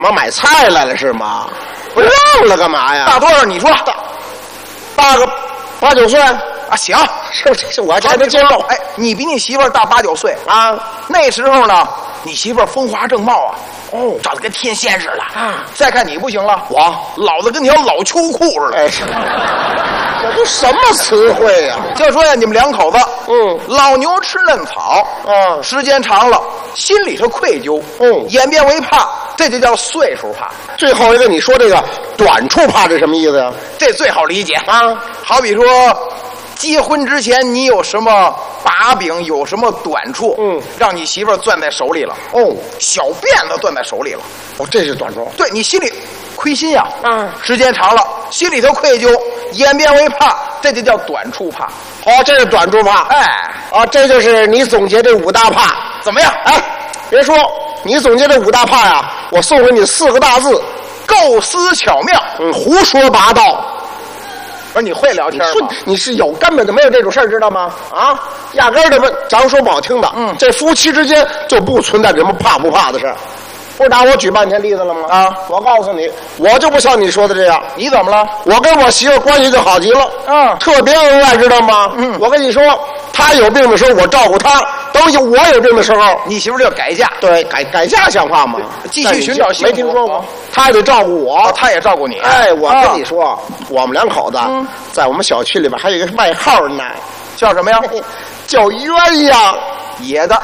妈买菜来了是吗？不让了干嘛呀？ 大多少？你说大个8、9岁啊？行， 这我还能接受。 哎，你比你媳妇儿大8、9岁啊？ 那时候呢，你媳妇儿风华正茂啊， 哦， 长得跟天仙似的啊。 再看你不行了， 我老的跟条老秋裤似的。 哎，这都什么词汇呀？ 就说呀，你们两口子，老牛吃嫩草，时间长了，心里头愧疚，演变为怕，这就叫岁数怕。 最后一个，你说这个短处怕是什么意思呀？ 这最好理解啊。 好比说，结婚之前你有什么把柄，有什么短处，让你媳妇儿攥在手里了。小辫子攥在手里了。 这是短处。 对，你心里亏心呀。时间长了，心里头愧疚，演变为怕，这就叫短处怕。 这是短处怕。这就是你总结这5大怕， 怎么样？ 别说你总结这5大怕呀，我送给你4个大字： 构思巧妙。 胡说八道。 不是你会聊天吗？ 你是有根本就没有这种事儿，知道吗？压根儿的不，咱说不好听的，这夫妻之间就不存在什么怕不怕的事儿。不是拿我举半天例子了吗？我告诉你，我就不像你说的这样。 你怎么了？ 我跟我媳妇关系就好极了，特别恩爱，知道吗？我跟你说，她有病的时候我照顾她，等我有病的时候， 你媳妇就要改嫁。 对，改嫁像话吗？ 继续寻找幸福。 没听说过，她也得照顾我， 她也照顾你。 我跟你说，我们两口子在我们小区里边还有一个外号呢， 叫什么呀？ 叫鸳鸯。 野的。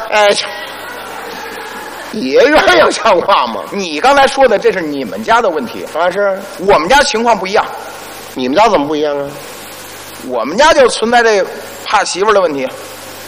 野鸳鸯像话吗？ 你刚才说的这是你们家的问题， 是我们家情况不一样。 你们家怎么不一样啊？ 我们家就存在这怕媳妇的问题。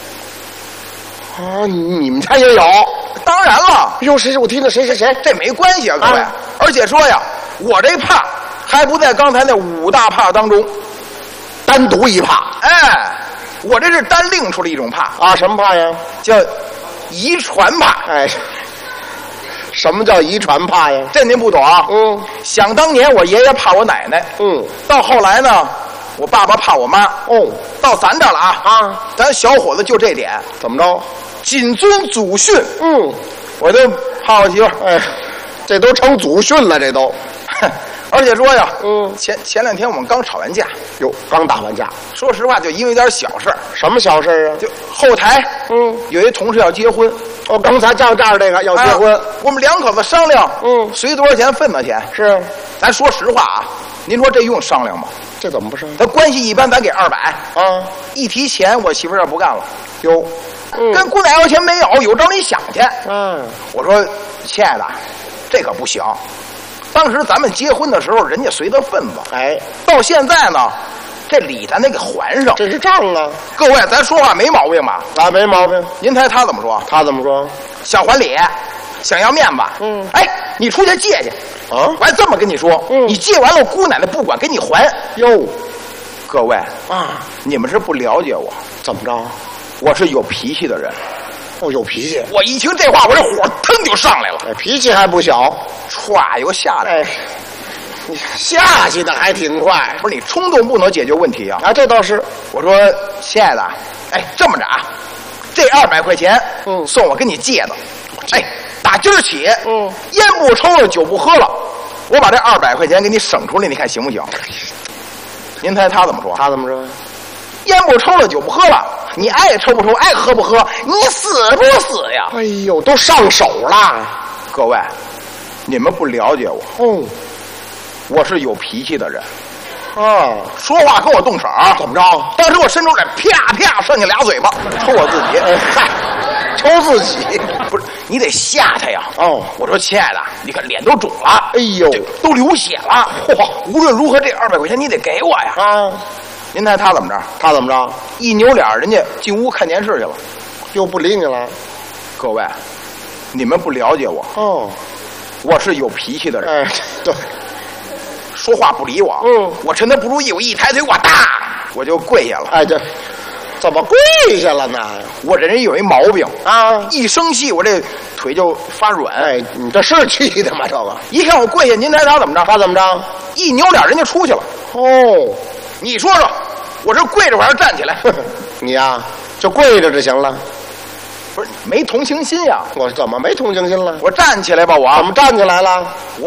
你们家也有？ 当然了。 哟，我听着谁？ 这没关系啊，各位。而且说呀，我这怕还不在刚才那5大怕当中， 单独一怕。 我这是单另出了一种怕。 什么怕呀？ 叫遗传怕。 什么叫遗传怕呀？ 这您不懂啊。想当年我爷爷怕我奶奶。到后来呢，我爸爸怕我妈。到咱这儿了啊。咱小伙子就这点。 怎么着？ 谨遵祖训。我就怕我媳妇儿。 这都成祖训了，这都。 而且说呀，前2天我们刚吵完架。 刚打完架。 说实话，就因为点小事儿。 什么小事啊？ 就后台，有一同事要结婚。 刚才这儿这个要结婚， 我们两口子商量，随多少钱分多少钱。 是， 咱说实话啊，您说这用商量吗？ 这怎么不商量？ 咱关系一般，咱给200。一提钱，我媳妇儿不干了。跟姑奶奶钱没有招你想去。我说，亲爱的，这可不行。当时咱们结婚的时候，人家随的份子。到现在呢，这礼咱得给还上。 这是账啊！ 各位，咱说话没毛病吧？ 没毛病。 您猜他怎么说？ 他怎么说？ 想还礼，想要面子。你出去借去。我还这么跟你说，你借完了，姑奶奶不管，给你还。各位你们是不了解我。 怎么着？ 我是有脾气的人。 有脾气。 我一听这话，我这火腾就上来了。 脾气还不小， 歘又下来。 你下去的还挺快。 不是你冲动不能解决问题啊。 这倒是。 我说，亲爱的，这么着啊，这200块钱，算我跟你借的。打今儿起，烟不抽了，酒不喝了，我把这200块钱给你省出来，你看行不行？您猜他怎么说？ 他怎么说？ 烟不抽了，酒不喝了，你爱抽不抽，爱喝不喝，你死不死呀？ 都上手了。 各位，你们不了解我。我是有脾气的人。说话跟我动手。 怎么着？ 当时我伸出来，啪啪扇你2嘴巴，抽我自己。 抽自己。 不是，你得吓他呀。我说亲爱的，你看脸都肿了。都流血了。无论如何这200块钱你得给我呀。您猜他怎么着？ 他怎么着？ 一扭脸，人家进屋看电视去了， 又不理你了。 各位，你们不了解我。我是有脾气的人。 对， 说话不理我。我趁他不注意，我一抬腿，我就跪下了。 这怎么跪下了呢？ 我这人有一毛病一生气我这腿就发软。 你这是气的吗？这个一看我跪下，您猜他怎么着？ 他怎么着？ 一扭脸，人家出去了。你说说，我这跪着我还是站起来？ 你呀，就跪着就行了。 不是没同情心呀？ 我怎么没同情心了？ 我站起来吧，我怎么站起来了？ 我